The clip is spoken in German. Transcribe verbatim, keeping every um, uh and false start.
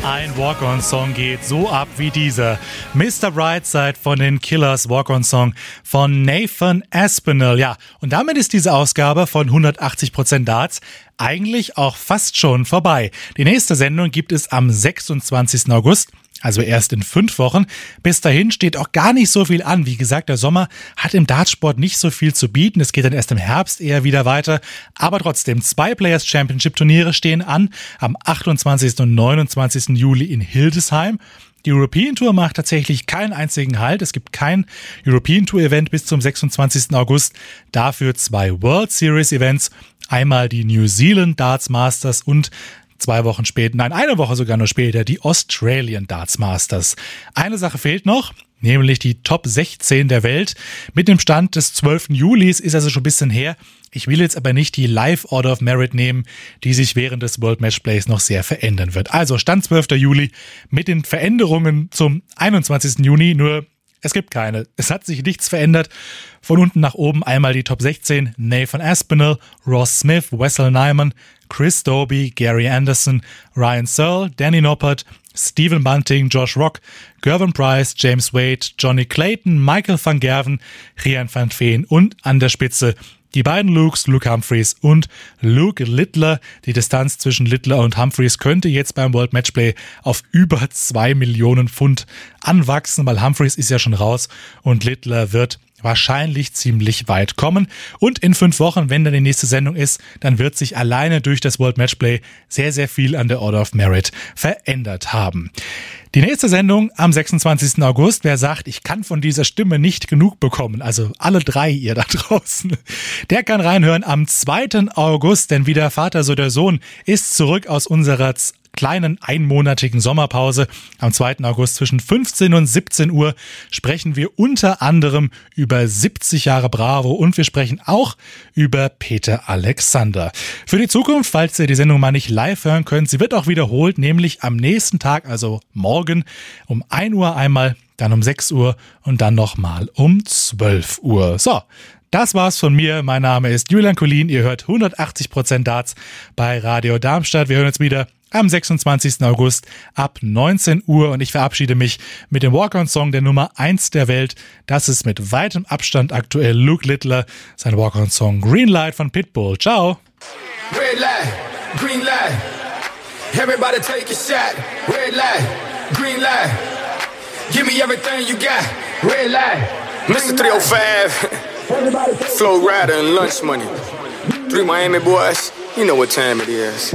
Ein Walk-On-Song geht so ab wie dieser. Mister Brightside von den Killers, Walk-On-Song von Nathan Aspinall. Ja, und damit ist diese Ausgabe von hundertachtzig Prozent Darts eigentlich auch fast schon vorbei. Die nächste Sendung gibt es am sechsundzwanzigsten August. Also erst in fünf Wochen. Bis dahin steht auch gar nicht so viel an. Wie gesagt, der Sommer hat im Dartsport nicht so viel zu bieten. Es geht dann erst im Herbst eher wieder weiter. Aber trotzdem, zwei Players Championship Turniere stehen an. Am achtundzwanzigsten und neunundzwanzigsten Juli in Hildesheim. Die European Tour macht tatsächlich keinen einzigen Halt. Es gibt kein European Tour Event bis zum sechsundzwanzigsten August. Dafür zwei World Series Events. Einmal die New Zealand Darts Masters und Zwei Wochen später, nein, eine Woche sogar nur später, die Australian Darts Masters. Eine Sache fehlt noch, nämlich die Top sechzehn der Welt. Mit dem Stand des zwölften Julis ist also schon ein bisschen her. Ich will jetzt aber nicht die Live Order of Merit nehmen, die sich während des World Matchplays noch sehr verändern wird. Also Stand zwölften Juli mit den Veränderungen zum einundzwanzigsten Juni, nur es gibt keine. Es hat sich nichts verändert. Von unten nach oben einmal die Top sechzehn. Nathan Aspinall, Ross Smith, Wessel Nyman, Chris Dobey, Gary Anderson, Ryan Searle, Danny Noppert, Stephen Bunting, Josh Rock, Gervin Price, James Wade, Johnny Clayton, Michael van Gerven, Rian van Veen und an der Spitze die beiden Lukes, Luke Humphreys und Luke Littler. Die Distanz zwischen Littler und Humphreys könnte jetzt beim World Matchplay auf über zwei Millionen Pfund anwachsen, weil Humphreys ist ja schon raus und Littler wird wahrscheinlich ziemlich weit kommen. Und in fünf Wochen, wenn dann die nächste Sendung ist, dann wird sich alleine durch das World Matchplay sehr, sehr viel an der Order of Merit verändert haben. Die nächste Sendung am sechsundzwanzigsten August. Wer sagt, ich kann von dieser Stimme nicht genug bekommen, also alle drei ihr da draußen, der kann reinhören am zweiten August, denn wie der Vater so der Sohn ist zurück aus unserer kleinen einmonatigen Sommerpause. Am zweiten August zwischen fünfzehn und siebzehn Uhr sprechen wir unter anderem über siebzig Jahre Bravo und wir sprechen auch über Peter Alexander. Für die Zukunft, falls ihr die Sendung mal nicht live hören könnt, sie wird auch wiederholt, nämlich am nächsten Tag, also morgen um ein Uhr einmal, dann um sechs Uhr und dann nochmal um zwölf Uhr. So. Das war's von mir. Mein Name ist Julian Collin. Ihr hört hundertachtzig Prozent Darts bei Radio Darmstadt. Wir hören uns wieder am sechsundzwanzigsten August ab neunzehn Uhr und ich verabschiede mich mit dem Walk-On-Song der Nummer eins der Welt. Das ist mit weitem Abstand aktuell Luke Littler, sein Walk-On-Song Green Light von Pitbull. Ciao! Red light, green light, everybody take a shot. Red light, green light, give me everything you got. Red light, Mister three oh five, Flow Rider and Lunch Money. Three Miami boys, you know what time it is.